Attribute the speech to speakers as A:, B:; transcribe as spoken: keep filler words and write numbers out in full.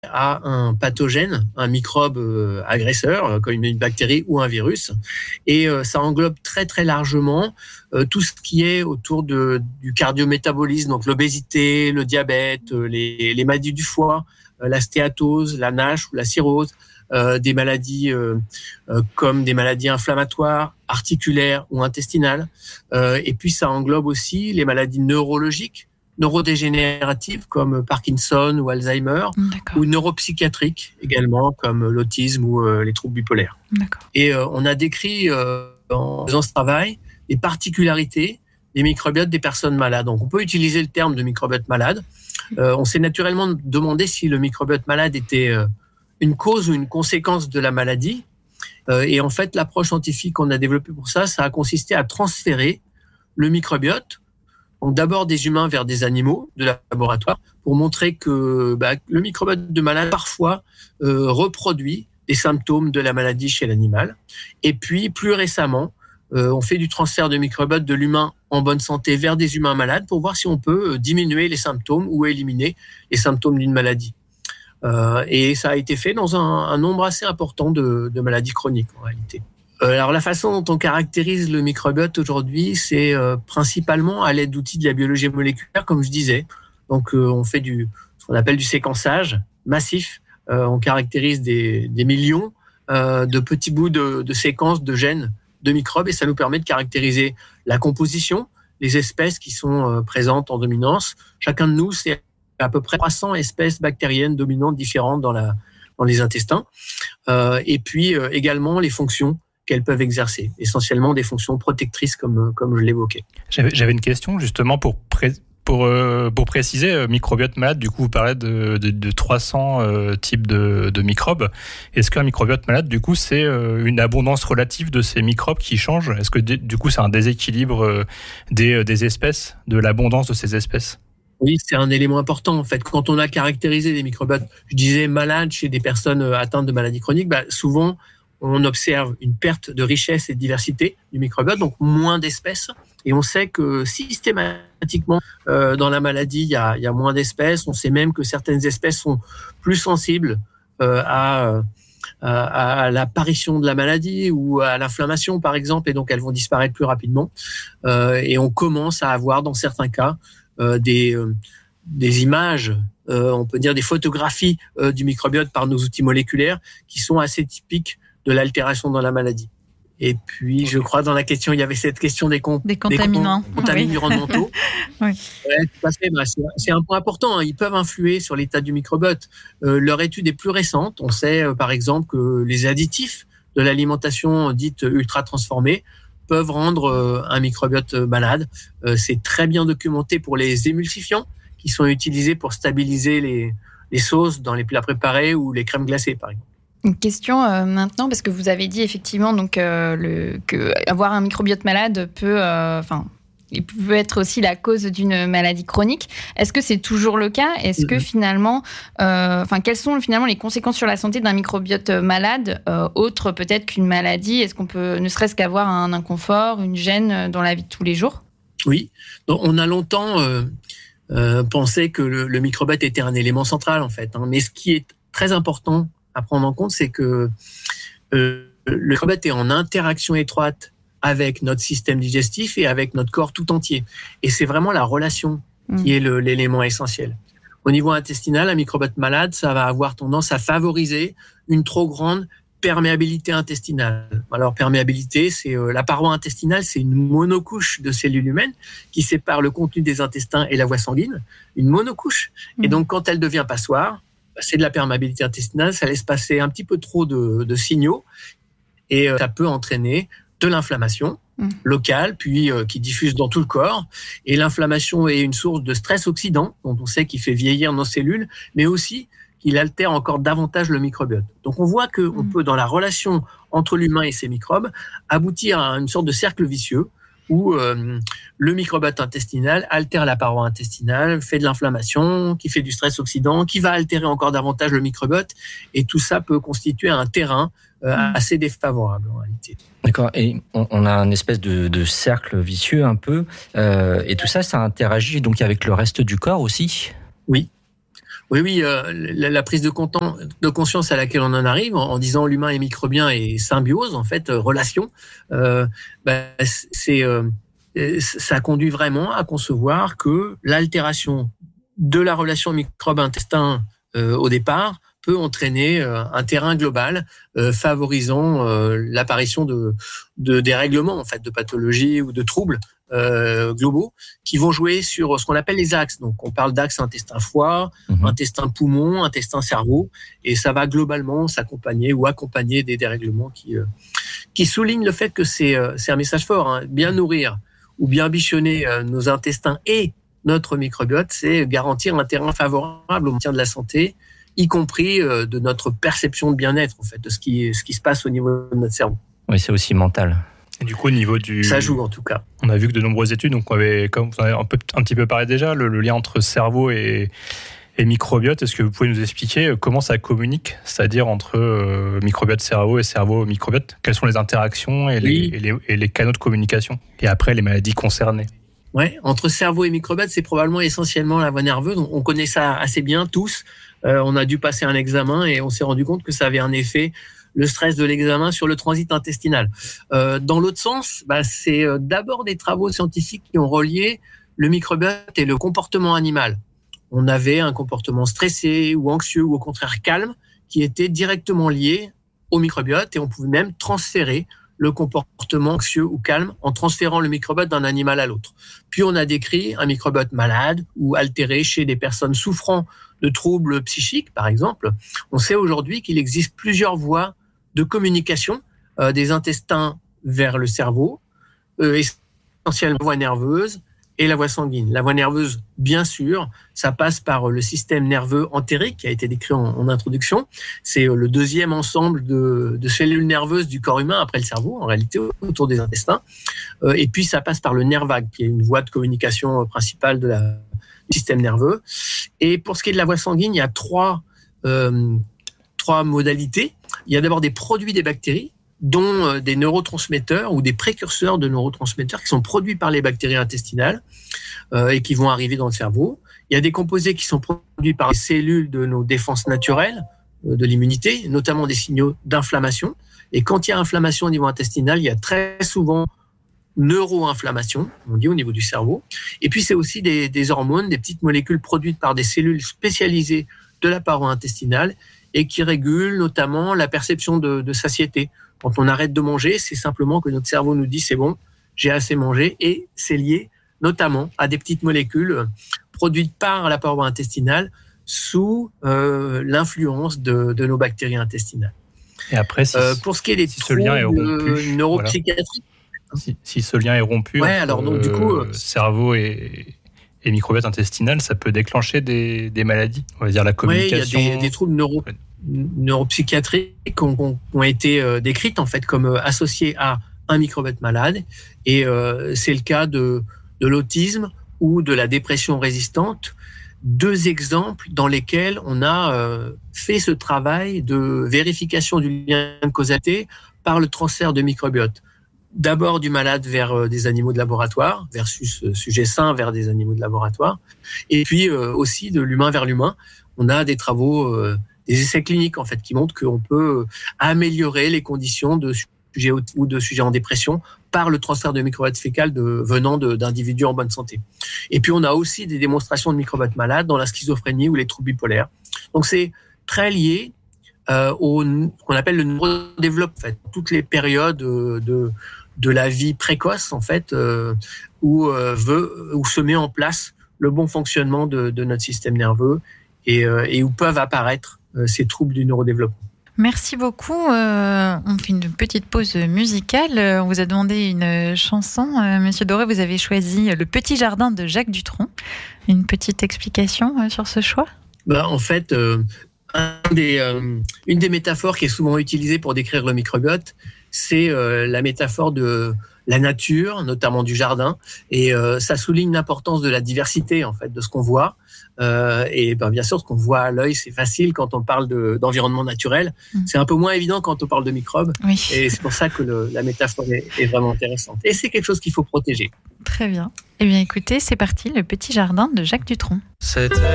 A: à un pathogène, un microbe euh, agresseur, euh, comme une bactérie ou un virus. Et euh, ça englobe très très largement euh, tout ce qui est autour de, du cardiométabolisme, donc l'obésité, le diabète, euh, les, les maladies du foie, euh, la stéatose, la NASH ou la cirrhose, euh, des maladies euh, euh, comme des maladies inflammatoires, articulaires ou intestinales. Euh, et puis ça englobe aussi les maladies neurologiques, neurodégénératives comme Parkinson ou Alzheimer,
B: D'accord.
A: ou neuropsychiatriques également comme l'autisme ou euh, les troubles bipolaires.
B: D'accord.
A: Et euh, on a décrit euh, en faisant ce travail les particularités des microbiotes des personnes malades. Donc on peut utiliser le terme de microbiote malade. Euh, on s'est naturellement demandé si le microbiote malade était euh, une cause ou une conséquence de la maladie. Euh, et en fait, l'approche scientifique qu'on a développée pour ça, ça a consisté à transférer le microbiote, donc d'abord des humains vers des animaux de laboratoire, pour montrer que bah, le microbiote de malade parfois euh, reproduit des symptômes de la maladie chez l'animal. Et puis plus récemment, euh, on fait du transfert de microbiote de l'humain en bonne santé vers des humains malades pour voir si on peut diminuer les symptômes ou éliminer les symptômes d'une maladie. Euh, et ça a été fait dans un, un nombre assez important de, de maladies chroniques en réalité. Alors la façon dont on caractérise le microbiote aujourd'hui, c'est euh, principalement à l'aide d'outils de la biologie moléculaire, comme je disais. Donc euh, on fait du ce qu'on appelle du séquençage massif. Euh, on caractérise des, des millions euh, de petits bouts de, de séquences de gènes de microbes et ça nous permet de caractériser la composition, les espèces qui sont euh, présentes en dominance. Chacun de nous, c'est à peu près trois cents espèces bactériennes dominantes différentes dans la dans les intestins. Euh, et puis euh, également les fonctions qu'elles peuvent exercer, essentiellement des fonctions protectrices comme, comme je l'évoquais.
C: J'avais, j'avais une question justement pour, pré, pour, euh, pour préciser, euh, microbiote malade, du coup vous parlez de, de, de trois cents euh, types de, de microbes. Est-ce qu'un microbiote malade, du coup, c'est euh, une abondance relative de ces microbes qui change ? Est-ce que du coup c'est un déséquilibre euh, des, des espèces, de l'abondance de ces espèces ?
A: Oui, c'est un élément important en fait. Quand on a caractérisé des microbiotes, je disais malades chez des personnes atteintes de maladies chroniques, bah, souvent on observe une perte de richesse et de diversité du microbiote, donc moins d'espèces. Et on sait que systématiquement, euh, dans la maladie, il y a, il y a moins d'espèces. On sait même que certaines espèces sont plus sensibles euh, à, à, à l'apparition de la maladie ou à l'inflammation, par exemple, et donc elles vont disparaître plus rapidement. Euh, et on commence à avoir, dans certains cas, euh, des, euh, des images, euh, on peut dire des photographies euh, du microbiote par nos outils moléculaires qui sont assez typiques de l'altération dans la maladie. Et puis, je crois, dans la question, il y avait cette question des, con-
B: des contaminants,
A: des contaminants oui. environnementaux. oui. Ouais, tout à fait. Bah, c'est, c'est un point important. Hein. Ils peuvent influer sur l'état du microbiote. Euh, leur étude est plus récente. On sait, euh, par exemple, que les additifs de l'alimentation dite ultra transformée peuvent rendre euh, un microbiote malade. Euh, c'est très bien documenté pour les émulsifiants qui sont utilisés pour stabiliser les, les sauces dans les plats préparés ou les crèmes glacées, par exemple.
B: Une question euh, maintenant, parce que vous avez dit effectivement donc, euh, le, que avoir un microbiote malade peut, enfin, euh, peut être aussi la cause d'une maladie chronique. Est-ce que c'est toujours le cas ? Est-ce mm-hmm. que finalement, enfin, euh, quelles sont finalement les conséquences sur la santé d'un microbiote malade, euh, autre peut-être qu'une maladie ? Est-ce qu'on peut, ne serait-ce qu'avoir un inconfort, une gêne dans la vie de tous les jours ?
A: Oui, donc, on a longtemps euh, euh, pensé que le, le microbiote était un élément central en fait, hein, mais ce qui est très important à prendre en compte, c'est que euh, le microbiote est en interaction étroite avec notre système digestif et avec notre corps tout entier. Et c'est vraiment la relation mmh. qui est le, l'élément essentiel. Au niveau intestinal, un microbiote malade, ça va avoir tendance à favoriser une trop grande perméabilité intestinale. Alors, perméabilité, c'est euh, la paroi intestinale, c'est une monocouche de cellules humaines qui sépare le contenu des intestins et la voie sanguine, une monocouche. Mmh. Et donc, quand elle devient passoire, c'est de la perméabilité intestinale, ça laisse passer un petit peu trop de, de signaux et euh, ça peut entraîner de l'inflammation mmh. locale, puis euh, qui diffuse dans tout le corps. Et l'inflammation est une source de stress oxydant, dont on sait qu'il fait vieillir nos cellules, mais aussi qu'il altère encore davantage le microbiote. Donc on voit qu'on mmh. peut, dans la relation entre l'humain et ses microbes, aboutir à une sorte de cercle vicieux où euh, le microbiote intestinal altère la paroi intestinale, fait de l'inflammation, qui fait du stress oxydant, qui va altérer encore davantage le microbiote, et tout ça peut constituer un terrain euh, mmh. assez défavorable en réalité.
D: D'accord, et on, on a une espèce de, de cercle vicieux un peu, euh, et tout ça, ça interagit donc avec le reste du corps aussi ?
A: Oui. Oui, oui, euh, la, la prise de, content, de conscience à laquelle on en arrive, en, en disant l'humain est microbien et symbiose, en fait, euh, relation, euh, bah, c'est, euh, ça conduit vraiment à concevoir que l'altération de la relation microbe-intestin euh, au départ peut entraîner euh, un terrain global euh, favorisant euh, l'apparition de, de dérèglements, en fait, de pathologies ou de troubles Euh, globaux qui vont jouer sur ce qu'on appelle les axes. Donc, on parle d'axe intestin-foie, mmh. intestin-poumon, intestin-cerveau, et ça va globalement s'accompagner ou accompagner des dérèglements qui euh, qui soulignent le fait que c'est euh, c'est un message fort. Hein. Bien nourrir ou bien bichonner euh, nos intestins et notre microbiote, c'est garantir un terrain favorable au maintien de la santé, y compris euh, de notre perception de bien-être, en fait, de ce qui ce qui se passe au niveau de notre cerveau.
D: Oui, c'est aussi mental.
C: Et du coup, au niveau du...
A: Ça joue en tout cas.
C: On a vu que de nombreuses études, donc on avait, comme vous en avez un, peu, un petit peu parlé déjà, le, le lien entre cerveau et, et microbiote. Est-ce que vous pouvez nous expliquer comment ça communique, c'est-à-dire entre euh, microbiote cerveau et cerveau microbiote? Quelles sont les interactions et les, oui. et, les, et les canaux de communication? Et après, les maladies concernées.
A: Ouais, entre cerveau et microbiote, c'est probablement essentiellement la voie nerveuse. On, on connaît ça assez bien tous. Euh, on a dû passer un examen et on s'est rendu compte que ça avait un effet, le stress de l'examen, sur le transit intestinal. Euh, dans l'autre sens, bah, c'est d'abord des travaux scientifiques qui ont relié le microbiote et le comportement animal. On avait un comportement stressé ou anxieux ou au contraire calme qui était directement lié au microbiote et on pouvait même transférer le comportement anxieux ou calme en transférant le microbiote d'un animal à l'autre. Puis on a décrit un microbiote malade ou altéré chez des personnes souffrant de troubles psychiques, par exemple. On sait aujourd'hui qu'il existe plusieurs voies de communication euh, des intestins vers le cerveau, euh, essentiellement la voie nerveuse et la voie sanguine. La voie nerveuse, bien sûr, ça passe par le système nerveux entérique qui a été décrit en, en introduction. C'est le deuxième ensemble de, de cellules nerveuses du corps humain après le cerveau, en réalité, autour des intestins. Euh, et puis, ça passe par le nerf vague, qui est une voie de communication principale de la, du système nerveux. Et pour ce qui est de la voie sanguine, il y a trois, euh, trois modalités. Il y a d'abord des produits des bactéries, dont des neurotransmetteurs ou des précurseurs de neurotransmetteurs qui sont produits par les bactéries intestinales euh, et qui vont arriver dans le cerveau. Il y a des composés qui sont produits par les cellules de nos défenses naturelles, euh, de l'immunité, notamment des signaux d'inflammation. Et quand il y a inflammation au niveau intestinal, il y a très souvent neuroinflammation, on dit au niveau du cerveau. Et puis c'est aussi des, des hormones, des petites molécules produites par des cellules spécialisées de la paroi intestinale et qui régulent notamment la perception de, de satiété. Quand on arrête de manger, c'est simplement que notre cerveau nous dit c'est bon, j'ai assez mangé, et c'est lié notamment à des petites molécules produites par la paroi intestinale sous euh, l'influence de, de nos bactéries intestinales.
C: Et après, si,
A: euh, pour ce qui est des
C: si ce lien est rompu,
A: neuropsychiatriques,
C: voilà. si, si ce lien est rompu,
A: ouais, alors donc
C: euh,
A: du coup,
C: cerveau et et microbiote intestinal, ça peut déclencher des, des maladies, on va dire la communication.
A: Oui, il y a des, des troubles neuro, neuropsychiatriques qui ont, ont été euh, décrites en fait comme euh, associées à un microbiote malade, et euh, c'est le cas de, de l'autisme ou de la dépression résistante, deux exemples dans lesquels on a euh, fait ce travail de vérification du lien de causalité par le transfert de microbiote. D'abord du malade vers des animaux de laboratoire, versus sujet sain vers des animaux de laboratoire, et puis euh, aussi de l'humain vers l'humain. On a des travaux, euh, des essais cliniques en fait, qui montrent qu'on peut améliorer les conditions de sujets ou de sujets en dépression par le transfert de microbiote fécal de, venant de, d'individus en bonne santé. Et puis on a aussi des démonstrations de microbiote malade dans la schizophrénie ou les troubles bipolaires. Donc c'est très lié euh, au qu'on appelle le neurodéveloppement, en fait, toutes les périodes de, de de la vie précoce, en fait, euh, où, euh, veut, où se met en place le bon fonctionnement de, de notre système nerveux et, euh, et où peuvent apparaître euh, ces troubles du neurodéveloppement.
E: Merci beaucoup. Euh, on fait une petite pause musicale. On vous a demandé une chanson. Euh, Monsieur Doré, vous avez choisi Le Petit Jardin de Jacques Dutronc. Une petite explication euh, sur ce choix ?
A: Ben, en fait, euh, un des, euh, une des métaphores qui est souvent utilisée pour décrire le microbiote, c'est euh, la métaphore de la nature, notamment du jardin, et euh, ça souligne l'importance de la diversité en fait de ce qu'on voit. Euh, et ben, bien sûr, ce qu'on voit à l'œil, c'est facile quand on parle de, d'environnement naturel. Mmh. C'est un peu moins évident quand on parle de microbes.
E: Oui.
A: Et c'est pour ça que le, la métaphore est, est vraiment intéressante. Et c'est quelque chose qu'il faut protéger.
E: Très bien. Eh bien, écoutez, c'est parti, Le Petit Jardin de Jacques Dutronc.
F: Cette